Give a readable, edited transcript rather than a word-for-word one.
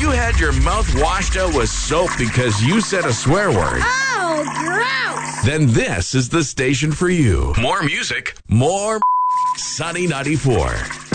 you had your mouth washed out with soap because you said a swear word, Oh, gross! then this is the station for you. More music, more Sunny 94.